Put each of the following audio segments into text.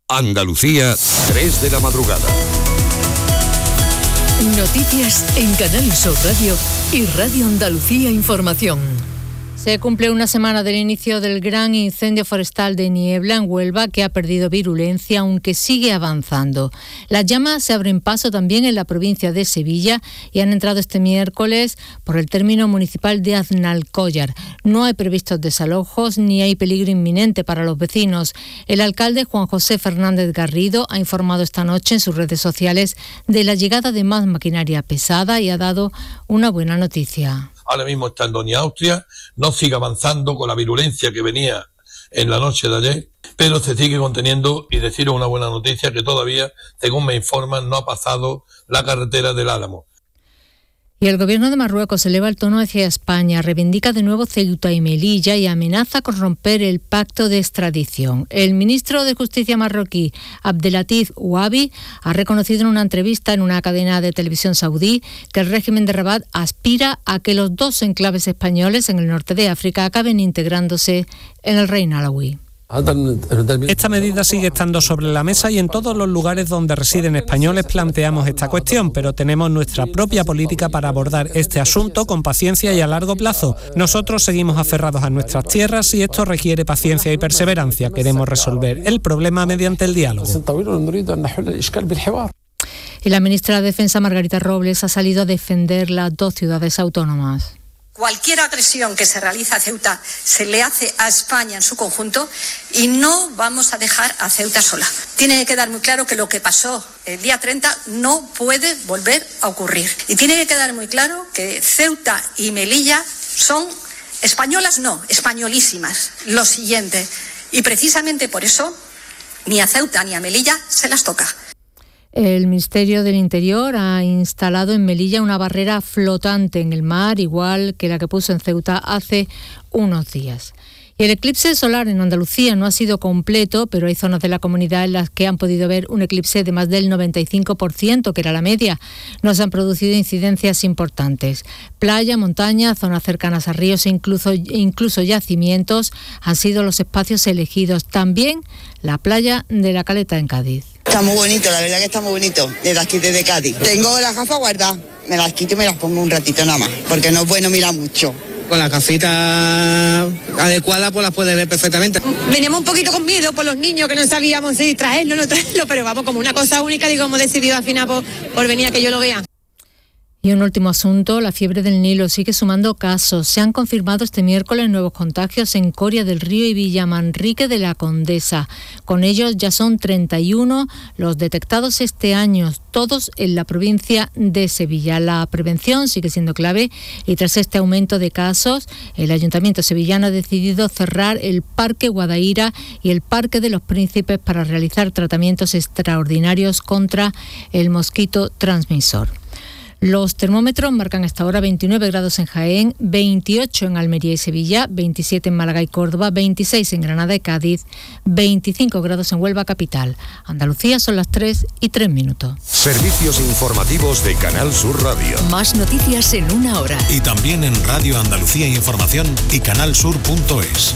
Andalucía, 3 de la madrugada. Noticias en Canal Sur Radio y Radio Andalucía Información. Se cumple una semana del inicio del gran incendio forestal de Niebla en Huelva, que ha perdido virulencia, aunque sigue avanzando. Las llamas se abren paso también en la provincia de Sevilla y han entrado este miércoles por el término municipal de Aznalcóllar. No hay previstos desalojos ni hay peligro inminente para los vecinos. El alcalde Juan José Fernández Garrido ha informado esta noche en sus redes sociales de la llegada de más maquinaria pesada y ha dado una buena noticia. Ahora mismo está en Doña Austria, no sigue avanzando con la virulencia que venía en la noche de ayer, pero se sigue conteniendo, y deciros una buena noticia, que todavía, según me informan, no ha pasado la carretera del Álamo. Y el gobierno de Marruecos eleva el tono hacia España, reivindica de nuevo Ceuta y Melilla y amenaza con romper el pacto de extradición. El ministro de Justicia marroquí, Abdelatif Ouabi, ha reconocido en una entrevista en una cadena de televisión saudí que el régimen de Rabat aspira a que los dos enclaves españoles en el norte de África acaben integrándose en el reino alauí. Esta medida sigue estando sobre la mesa y en todos los lugares donde residen españoles planteamos esta cuestión, pero tenemos nuestra propia política para abordar este asunto con paciencia y a largo plazo. Nosotros seguimos aferrados a nuestras tierras y esto requiere paciencia y perseverancia. Queremos resolver el problema mediante el diálogo. Y la ministra de Defensa, Margarita Robles, ha salido a defender las dos ciudades autónomas. Cualquier agresión que se realiza a Ceuta se le hace a España en su conjunto y no vamos a dejar a Ceuta sola. Tiene que quedar muy claro que lo que pasó el día 30 no puede volver a ocurrir. Y tiene que quedar muy claro que Ceuta y Melilla son españolas, no, españolísimas. Lo siguiente. Y precisamente por eso ni a Ceuta ni a Melilla se las toca. El Ministerio del Interior ha instalado en Melilla una barrera flotante en el mar, igual que la que puso en Ceuta hace unos días. Y el eclipse solar en Andalucía no ha sido completo, pero hay zonas de la comunidad en las que han podido ver un eclipse de más del 95%, que era la media. No se han producido incidencias importantes. Playa, montaña, zonas cercanas a ríos e incluso yacimientos han sido los espacios elegidos. También la playa de La Caleta en Cádiz. Está muy bonito, la verdad que está muy bonito, desde aquí, desde Cádiz. Tengo las gafas guardadas, me las quito y me las pongo un ratito nada más, porque no es bueno mirar mucho. Con la gafita adecuada pues las puedes ver perfectamente. Veníamos un poquito con miedo por los niños, que no sabíamos si traerlo o no traerlo, pero vamos, como una cosa única, digo, hemos decidido al final por venir a que yo lo vea. Y un último asunto, la fiebre del Nilo sigue sumando casos. Se han confirmado este miércoles nuevos contagios en Coria del Río y Villamanrique de la Condesa. Con ellos ya son 31 los detectados este año, todos en la provincia de Sevilla. La prevención sigue siendo clave y tras este aumento de casos, el Ayuntamiento sevillano ha decidido cerrar el Parque Guadaira y el Parque de los Príncipes para realizar tratamientos extraordinarios contra el mosquito transmisor. Los termómetros marcan hasta ahora 29 grados en Jaén, 28 en Almería y Sevilla, 27 en Málaga y Córdoba, 26 en Granada y Cádiz, 25 grados en Huelva capital. Andalucía son las 3:03. Servicios informativos de Canal Sur Radio. Más noticias en una hora. Y también en Radio Andalucía Información y canalsur.es.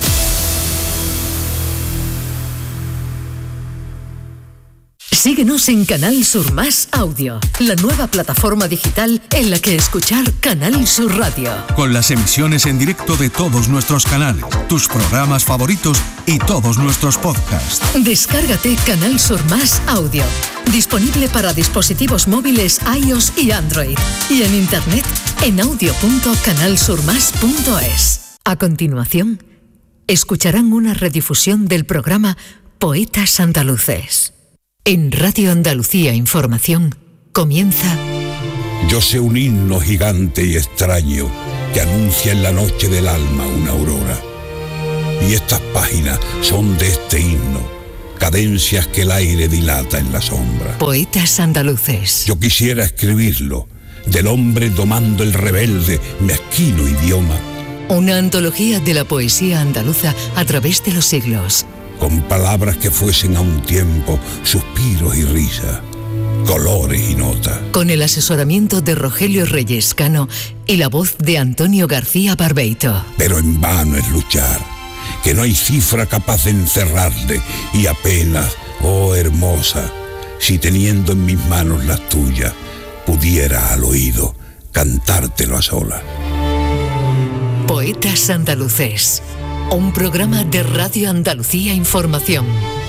Síguenos en Canal Sur Más Audio, la nueva plataforma digital en la que escuchar Canal Sur Radio. Con las emisiones en directo de todos nuestros canales, tus programas favoritos y todos nuestros podcasts. Descárgate Canal Sur Más Audio, disponible para dispositivos móviles iOS y Android, y en internet en audio.canalsurmas.es. A continuación, escucharán una redifusión del programa Poetas Andaluces. En Radio Andalucía Información comienza... Yo sé un himno gigante y extraño que anuncia en la noche del alma una aurora. Y estas páginas son de este himno, cadencias que el aire dilata en la sombra. Poetas Andaluces. Yo quisiera escribirlo, del hombre domando el rebelde, mezquino idioma. Una antología de la poesía andaluza a través de los siglos. Con palabras que fuesen a un tiempo suspiros y risa, colores y notas. Con el asesoramiento de Rogelio Reyes Cano y la voz de Antonio García Barbeito. Pero en vano es luchar, que no hay cifra capaz de encerrarle y apenas Oh hermosa, si teniendo en mis manos las tuyas, pudiera al oído cantártelo a solas. Poetas Andaluces, un programa de Radio Andalucía Información.